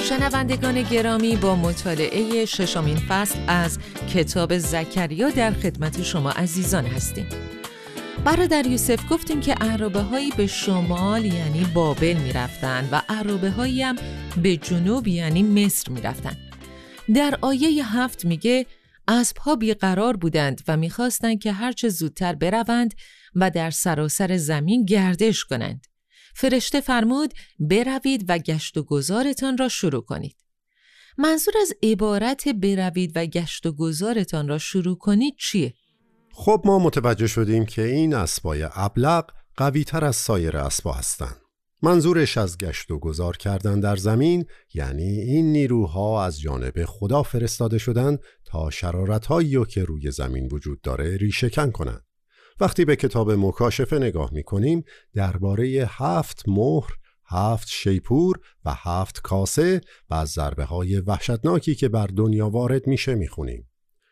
شنوندگان گرامی، با مطالعه ششمین فصل از کتاب زکریا در خدمت شما عزیزان هستیم. برادر یوسف گفتیم که اعرابه‌هایی به شمال یعنی بابل می‌رفتن و اعرابه‌هایی هم به جنوب یعنی مصر می‌رفتن. در آیه 7 میگه اسب‌ها بیقرار بودند و می‌خواستند که هرچه زودتر بروند و در سراسر زمین گردش کنند. فرشته فرمود بروید و گشت و گذارتان را شروع کنید. منظور از عبارت بروید و گشت و گذارتان را شروع کنید چیه؟ خب ما متوجه شدیم که این اسبای ابلق قوی تر از سایر اسبا هستند. منظورش از گشت و گذار کردن در زمین یعنی این نیروها از جانب خدا فرستاده شدن تا شرارت‌هایی که روی زمین وجود داره ریشه‌کن کنند. وقتی به کتاب مکاشفه نگاه می‌کنیم درباره 7 مهر، 7 شیپور و 7 کاسه و از ضربه‌های وحشتناکی که بر دنیا وارد میشه می‌خونیم.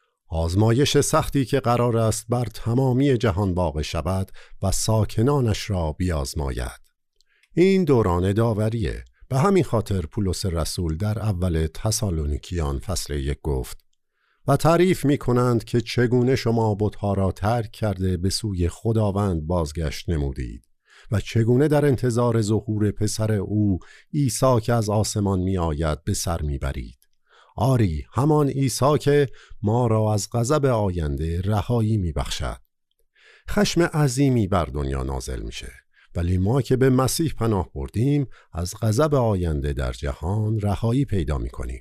آزمایش سختی که قرار است بر تمامی جهان واقع شود و ساکنانش را بیازماید. این دوران داوریه. به همین خاطر پولس رسول در اول تسالونیکیان فصل 1 گفت و تعریف می کنند که چگونه شما بت‌ها را ترک کرده به سوی خداوند بازگشت نمودید و چگونه در انتظار ظهور پسر او عیسی که از آسمان می آید به سر می برید. آری همان عیسی که ما را از غضب آینده رهایی می بخشد. خشم عظیمی بر دنیا نازل میشه، ولی ما که به مسیح پناه بردیم از غضب آینده در جهان رهایی پیدا می کنیم.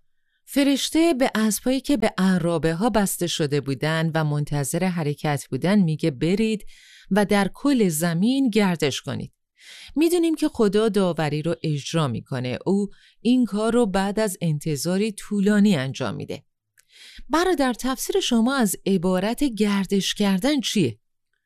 فرشته به اسبایی که به اعرابه ها بسته شده بودن و منتظر حرکت بودن میگه برید و در کل زمین گردش کنید. میدونیم که خدا داوری رو اجرا میکنه. او این کار رو بعد از انتظاری طولانی انجام میده. برادر تفسیر شما از عبارت گردش کردن چیه؟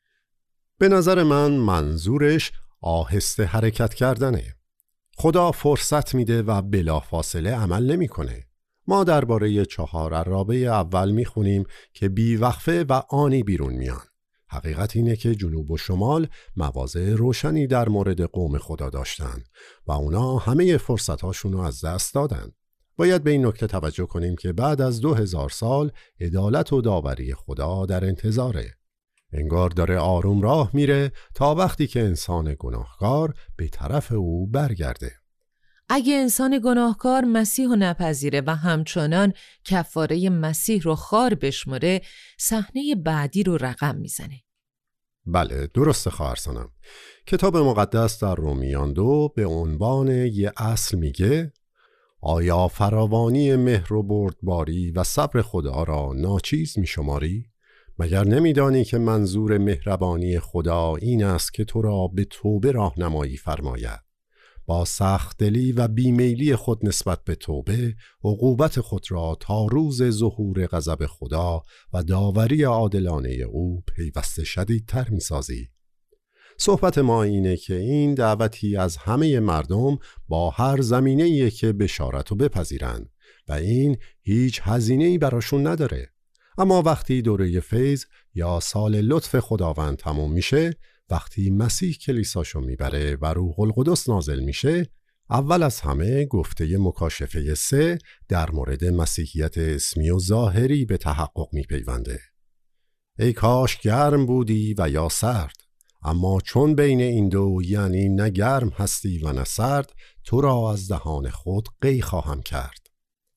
به نظر من منظورش آهسته حرکت کردنه. خدا فرصت میده و بلافاصله عمل نمیکنه. ما درباره 4 عرابه اول میخونیم که بیوقفه و آنی بیرون میان. حقیقت اینه که جنوب و شمال مواضع روشنی در مورد قوم خدا داشتن و اونا همه فرصتاشون رو از دست دادن. باید به این نکته توجه کنیم که بعد از 2000 سال عدالت و داوری خدا در انتظاره. انگار داره آروم راه میره تا وقتی که انسان گناهکار به طرف او برگرده. اگه انسان گناهکار مسیح رو نپذیره و همچنان کفاره مسیح رو خار بشمره، صحنه بعدی رو رقم میزنه. بله درسته خواهرسانم. کتاب مقدس در رومیان 2 به عنوان یه اصل میگه آیا فراوانی مهر و بردباری و صبر خدا را ناچیز میشماری؟ مگر نمیدانی که منظور مهربانی خدا این است که تو را به توبه راهنمایی فرماید؟ با سخت‌دلی و بیمیلی خود نسبت به توبه، عقوبت خود را تا روز ظهور غضب خدا و داوری عادلانه او پیوسته شدیدتر می‌سازی. صحبت ما اینه که این دعوتی از همه مردم با هر زمینه‌ای که بشارت رو بپذیرند و این هیچ هزینه‌ای براشون نداره. اما وقتی دوره فیض یا سال لطف خداوند تموم میشه، وقتی مسیح کلیساشو میبره و روح القدس نازل میشه، اول از همه گفته مکاشفه 3 در مورد مسیحیت اسمی و ظاهری به تحقق میپیونده. ای کاش گرم بودی و یا سرد، اما چون بین این دو یعنی نه گرم هستی و نه سرد، تو را از دهان خود قی خواهم کرد.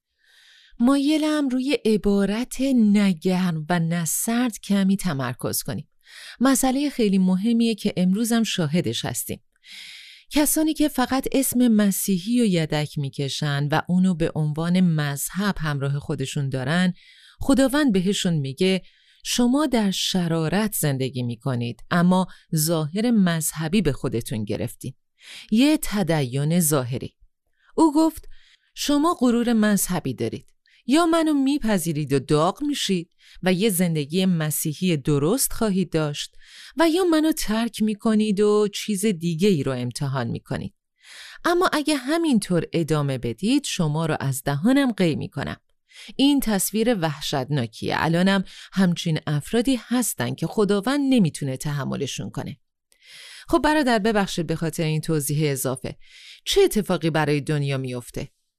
مایلم روی عبارت نه گرم و نه سرد کمی تمرکز کنیم. مسئله خیلی مهمیه که امروزم شاهدش هستیم. کسانی که فقط اسم مسیحی رو یدک میکشن و اونو به عنوان مذهب همراه خودشون دارن، خداوند بهشون میگه شما در شرارت زندگی میکنید اما ظاهر مذهبی به خودتون گرفتین. یه تدین ظاهری. او گفت شما غرور مذهبی دارید. یا منو میپذیرید و داغ میشید و یه زندگی مسیحی درست خواهید داشت و یا منو ترک میکنید و چیز دیگه ای رو امتحان میکنید. اما اگه همینطور ادامه بدید شما رو از دهانم قی میکنم. این تصویر وحشتناکیه. الانم همچین افرادی هستن که خداوند نمیتونه تحملشون کنه. خب برادر ببخشید به خاطر این توضیح اضافه. چه اتفاقی برای دنیا میفته؟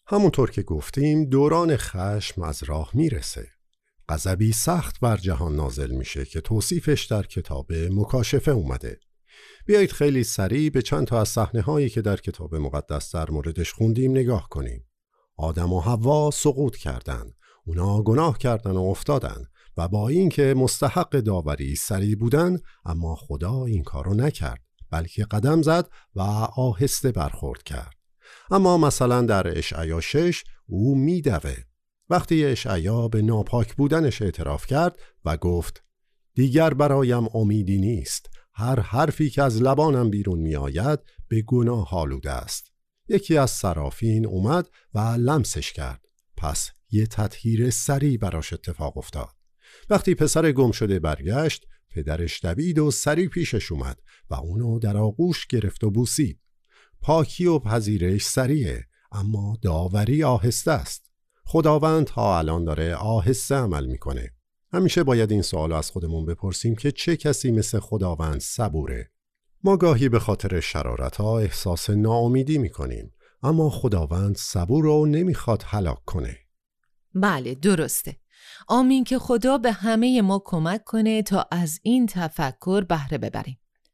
همونطور که گفتیم دوران خشم از راه میرسه. غضبی سخت بر جهان نازل میشه که توصیفش در کتاب مکاشفه اومده. بیایید خیلی سریع به چند تا از صحنه‌هایی که در کتاب مقدس در موردش خوندیم نگاه کنیم. آدم و حوا سقوط کردند. اونا گناه کردن و افتادن و با اینکه مستحق داوری سریع بودن، اما خدا این کارو نکرد، بلکه قدم زد و آهسته برخورد کرد. اما مثلا در اشعیا 6 او میدوه. وقتی اشعیا به ناپاک بودنش اعتراف کرد و گفت دیگر برایم امیدی نیست، هر حرفی که از لبانم بیرون می آید به گناه آلوده است. یکی از صرافین اومد و لمسش کرد. پس یه تطهیر سریع براش اتفاق افتاد. وقتی پسر گم شده برگشت، پدرش دوید و سریع پیشش اومد و اونو در آغوش گرفت و بوسید. پاکی و پذیرش سریعه، اما داوری آهسته است. خداوند تا الان داره آهسته عمل میکنه. همیشه باید این سوالو از خودمون بپرسیم که چه کسی مثل خداوند صبوره؟ ما گاهی به خاطر شرارت‌ها احساس ناامیدی میکنیم، اما خداوند صبور رو نمیخواد هلاک کنه. بله درسته. آمین که خدا به همه ما کمک کنه تا از این تفکر بهره ببریم.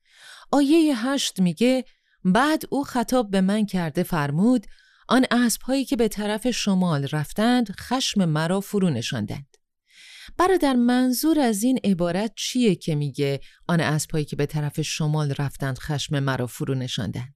آیه 8 میگه بعد او خطاب به من کرده فرمود آن اسب‌هایی که به طرف شمال رفتند خشم مرا فرو نشاندند. برادر منظور از این عبارت چیه که میگه آن اسب‌هایی که به طرف شمال رفتند خشم مرا فرو نشاندند؟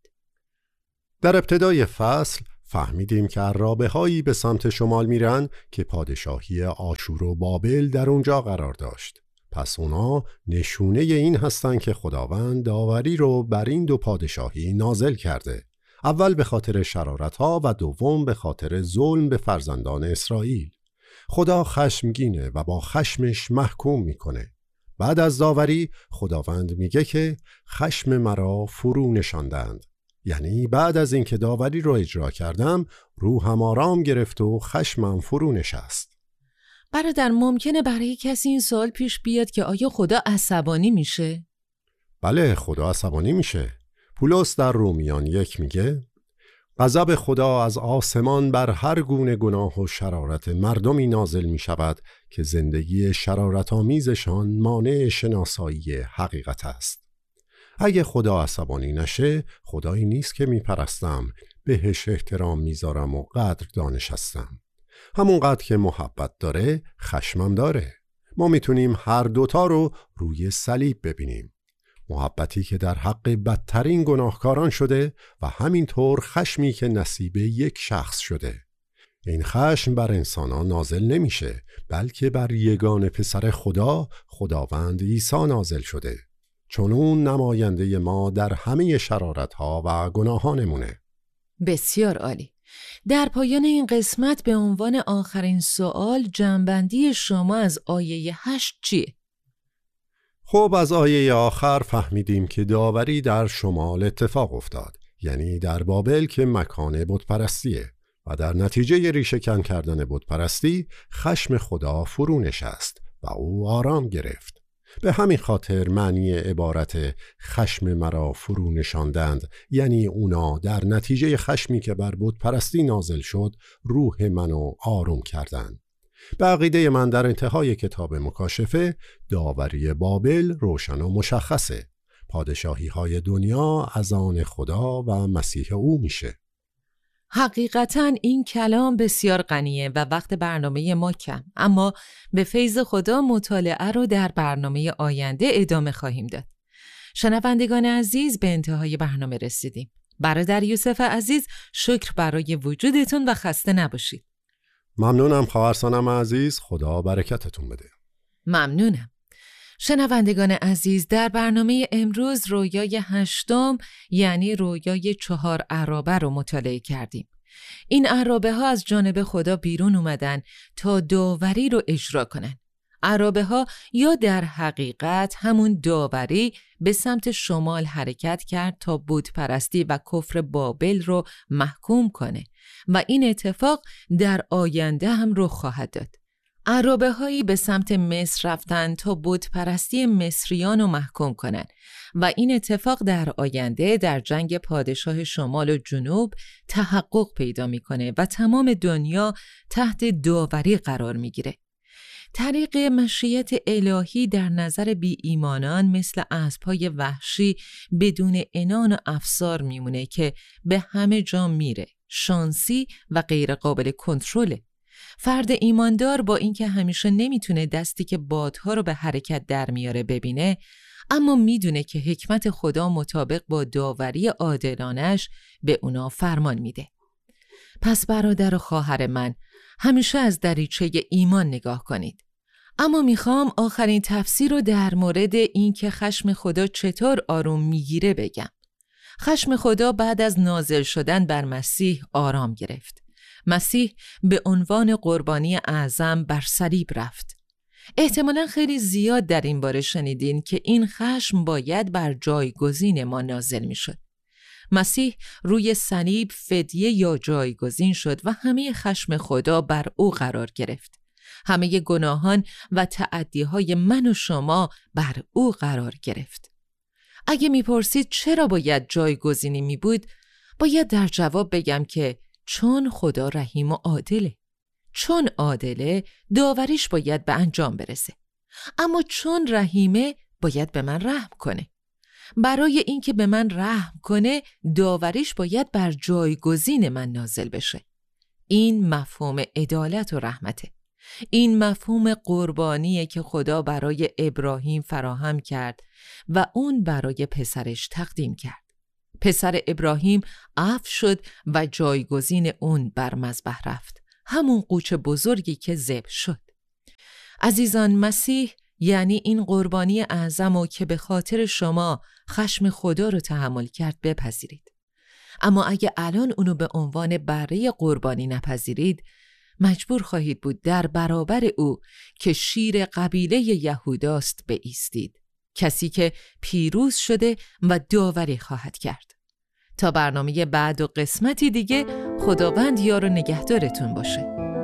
در ابتدای فصل فهمیدیم که عرابه‌هایی به سمت شمال میرن که پادشاهی آشور و بابل در اونجا قرار داشت. پس اونا نشونه این هستن که خداوند داوری رو بر این دو پادشاهی نازل کرده. اول به خاطر شرارت‌ها و دوم به خاطر ظلم به فرزندان اسرائیل. خدا خشمگینه و با خشمش محکوم میکنه. بعد از داوری خداوند میگه که خشم مرا فرو نشاندند. یعنی بعد از اینکه داوری رو اجرا کردم روحم آرام گرفت و خشمم فرو نشست. برادر ممکنه برای کسی این سوال پیش بیاد که آیا خدا عصبانی میشه؟ بله خدا عصبانی میشه. پولس در رومیان 1 میگه غضب خدا از آسمان بر هر گونه گناه و شرارت مردمی نازل می شود که زندگی شرارت‌آمیزشان مانع شناسایی حقیقت است. اگه خدا عصبانی نشه، خدایی نیست که می پرستم، بهش احترام میذارم و قدر دانش هستم. همون قدر که محبت داره، خشمم داره. ما میتونیم هر دوتا رو روی صلیب ببینیم. محبتی که در حق بدترین گناهکاران شده و همینطور خشمی که نصیب یک شخص شده. این خشم بر انسانان نازل نمیشه، بلکه بر یگانه پسر خدا، خداوند عیسی نازل شده. چون اون نماینده ما در همه شرارت‌ها و گناهانمونه. بسیار عالی. در پایان این قسمت به عنوان آخرین سوال جمع‌بندی شما از آیه 8 چیه؟ خب از آیه آخر فهمیدیم که داوری در شمال اتفاق افتاد، یعنی در بابل که مکان بتپرستیه و در نتیجه ریشه‌کن کردن بتپرستی خشم خدا فرو نشست و او آرام گرفت. به همین خاطر معنی عبارت خشم مرا فرو نشاندند یعنی اونا در نتیجه خشمی که بر بتپرستی نازل شد روح منو آروم کردند. به عقیده من در انتهای کتاب مکاشفه داوری بابل روشن و مشخصه. پادشاهی های دنیا از آن خدا و مسیح او میشه. حقیقتاً این کلام بسیار غنیه و وقت برنامه ما کم، اما به فیض خدا مطالعه رو در برنامه آینده ادامه خواهیم داد. شنوندگان عزیز به انتهای برنامه رسیدیم. برادر یوسف عزیز شکر برای وجودتون و خسته نباشید. ممنونم خواهرسانم عزیز، خدا برکتتون بده. ممنونم. شنوندگان عزیز در برنامه امروز رویای 8 یعنی رویای 4 عرابه رو مطالعه کردیم. این عرابه ها از جانب خدا بیرون اومدن تا داوری رو اجرا کنن. عرابه ها یا در حقیقت همون داوری به سمت شمال حرکت کرد تا بت پرستی و کفر بابل رو محکوم کنه و این اتفاق در آینده هم رخ خواهد داد. عرابه‌هایی به سمت مصر رفتند تا بت‌پرستی مصریان رو محکوم کنند و این اتفاق در آینده در جنگ پادشاه شمال و جنوب تحقق پیدا میکنه و تمام دنیا تحت داوری قرار میگیره. طریق مشیت الهی در نظر بی ایمانان مثل اسب‌های وحشی بدون عنان و افسار میمونه که به همه جا میره، شانسی و غیر قابل کنترله. فرد ایماندار با اینکه همیشه نمیتونه دستی که بادها رو به حرکت در میاره ببینه، اما میدونه که حکمت خدا مطابق با داوری عادلانش به اونا فرمان میده. پس برادر و خواهر من، همیشه از دریچه ایمان نگاه کنید. اما میخوام آخرین تفسیر رو در مورد این که خشم خدا چطور آروم میگیره بگم. خشم خدا بعد از نازل شدن بر مسیح آرام گرفت. مسیح به عنوان قربانی اعظم بر صلیب رفت. احتمالاً خیلی زیاد در این باره شنیدین که این خشم باید بر جایگزین ما نازل میشد. مسیح روی صلیب فدیه یا جایگزین شد و همه خشم خدا بر او قرار گرفت. همه گناهان و تعدیهای من و شما بر او قرار گرفت. اگه میپرسید چرا باید جایگزینی میبود، باید در جواب بگم که چون خدا رحیم و عادله. چون عادله، داوریش باید به انجام برسه. اما چون رحیمه، باید به من رحم کنه. برای اینکه به من رحم کنه، داوریش باید بر جایگزین من نازل بشه. این مفهوم عدالت و رحمته. این مفهوم قربانیه که خدا برای ابراهیم فراهم کرد و اون برای پسرش تقدیم کرد. پسر ابراهیم عفو شد و جایگزین اون بر مذبح رفت. همون قوچ بزرگی که ذبح شد. عزیزان، مسیح یعنی این قربانی اعظمو که به خاطر شما خشم خدا رو تحمل کرد بپذیرید. اما اگه الان اونو به عنوان بره قربانی نپذیرید، مجبور خواهید بود در برابر او که شیر قبیله یهوداست بایستید. کسی که پیروز شده و داوری خواهد کرد. تا برنامه بعد و قسمتی دیگه، خداوند یار و نگهدارتون باشه.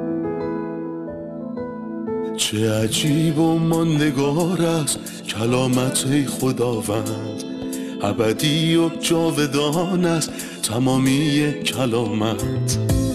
چه عجیب و ماندگار است کلامت خداوند، ابدی و جاودان است تمامی کلامت.